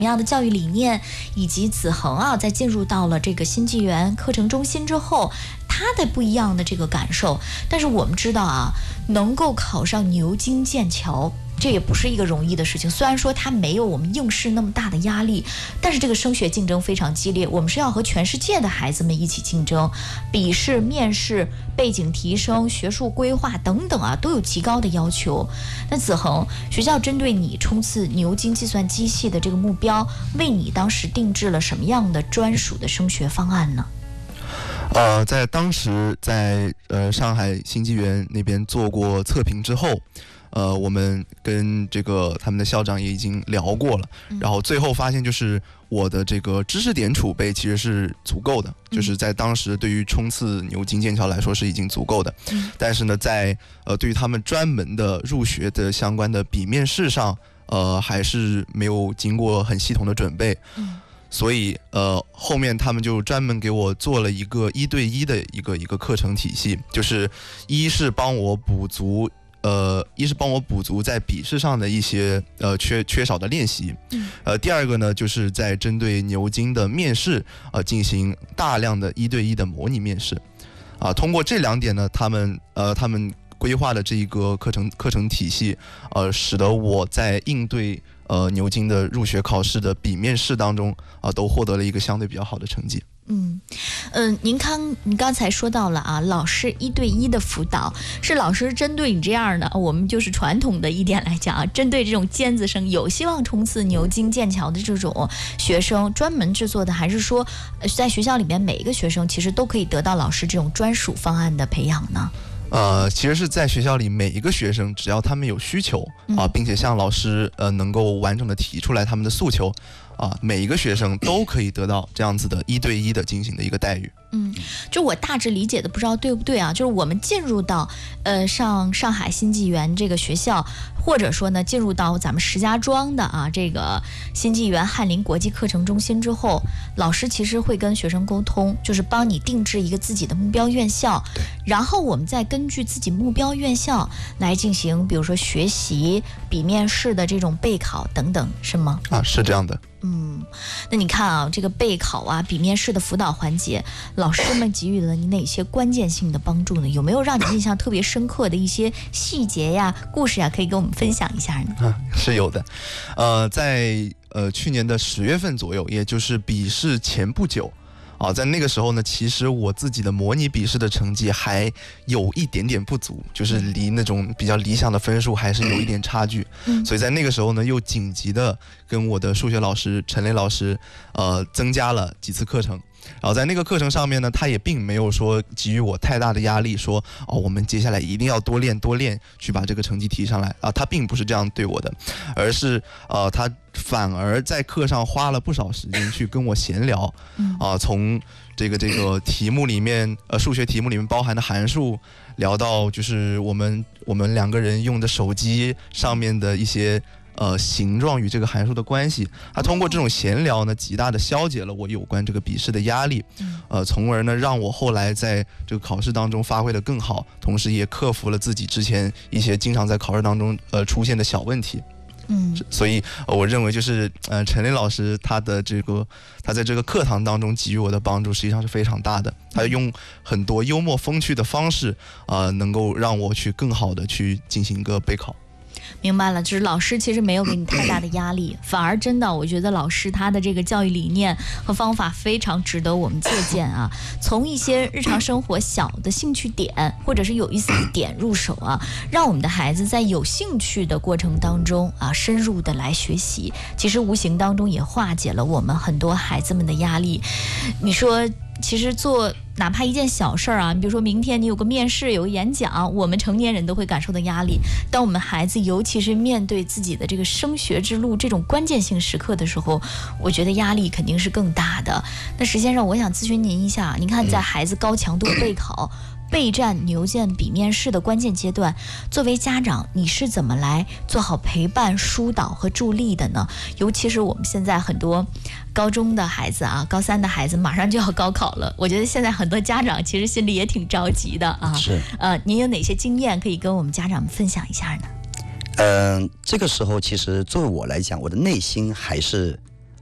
么样的教育理念，以及子恒啊，在进入到了这个新纪元课程中心之后，他的不一样的这个感受。但是我们知道啊，能够考上牛津、剑桥，这也不是一个容易的事情。虽然说它没有我们应试那么大的压力，但是这个升学竞争非常激烈，我们是要和全世界的孩子们一起竞争，笔试、面试、背景提升、学术规划等等啊，都有极高的要求。那子恒，学校针对你冲刺牛津计算机系的这个目标，为你当时定制了什么样的专属的升学方案呢？ 在当时在上海新纪元那边做过测评之后，我们跟这个他们的校长也已经聊过了，然后最后发现就是我的这个知识点储备其实是足够的，就是在当时对于冲刺牛津、剑桥来说是已经足够的，但是呢，在对于他们专门的入学的相关的笔面试上，还是没有经过很系统的准备。所以后面他们就专门给我做了一个1对1的一个课程体系，就是一是帮我补足在笔试上的一些缺少的练习，第二个呢，就是在针对牛津的面试进行大量的1对1的模拟面试，通过这2点呢，他们规划的这一个课程体系，使得我在应对牛津的入学考试的笔面试当中都获得了一个相对比较好的成绩。 您刚才说到了啊，老师1对1的辅导，是老师针对你这样的，我们就是传统的一点来讲啊，针对这种尖子生有希望冲刺牛津、剑桥的这种学生专门制作的，还是说在学校里面每一个学生其实都可以得到老师这种专属方案的培养呢？ 其实是在学校里每一个学生，只要他们有需求并且向老师能够完整的提出来他们的诉求每一个学生都可以得到这样子的1对1的进行的一个待遇。 就我大致理解的，不知道对不对啊？就是我们进入到上海新纪元这个学校，或者说呢进入到咱们石家庄的这个新纪元翰林国际课程中心之后，老师其实会跟学生沟通，就是帮你定制一个自己的目标院校，然后我们再根据自己目标院校来进行，比如说学习、笔面试的这种备考等等，是吗？ 是这样的。 那你看啊，这个备考笔面试的辅导环节，老师们给予了你哪些关键性的帮助呢？有没有让你印象特别深刻的一些细节呀、故事呀，可以跟我们分享一下呢？ 是有的。在去年的10月份左右，也就是笔试前不久在那个时候呢，其实我自己的模拟笔试的成绩还有一点点不足，就是离那种比较理想的分数还是有一点差距。所以在那个时候呢，又紧急的跟我的数学老师陈雷老师增加了几次课程。然后在那个课程上面呢，他也并没有说给予我太大的压力，说我们接下来一定要多练去把这个成绩提上来他并不是这样对我的，而是他反而在课上花了不少时间去跟我闲聊从这个题目里面数学题目里面包含的函数，聊到就是我们2个人用的手机上面的一些形状与这个函数的关系。通过这种闲聊呢，极大的消解了我有关这个笔试的压力，从而呢让我后来在这个考试当中发挥得更好，同时也克服了自己之前一些经常在考试当中出现的小问题。所以我认为就是陈雷老师他在这个课堂当中给予我的帮助实际上是非常大的，他用很多幽默风趣的方式能够让我去更好的去进行一个备考。 明白了，就是老师其实没有给你太大的压力，反而真的我觉得老师他的这个教育理念和方法非常值得我们借鉴从一些日常生活小的兴趣点或者是有意思的点入手让我们的孩子在有兴趣的过程当中深入的来学习，其实无形当中也化解了我们很多孩子们的压力。你说其实做哪怕一件小事儿比如说明天你有个面试有个演讲，我们成年人都会感受到压力，当我们孩子尤其是面对自己的这个升学之路这种关键性时刻的时候，我觉得压力肯定是更大的。那石先生，我想咨询您一下，您看在孩子高强度备考备战牛剑笔面试的关键阶段，作为家长你是怎么来做好陪伴、疏导和助力的呢？尤其是我们现在很多高中的孩子高3的孩子马上就要高考了，我觉得现在很多家长其实心里也挺着急的是您有哪些经验可以跟我们家长们分享一下呢？ 这个时候其实作为我来讲，我的内心还是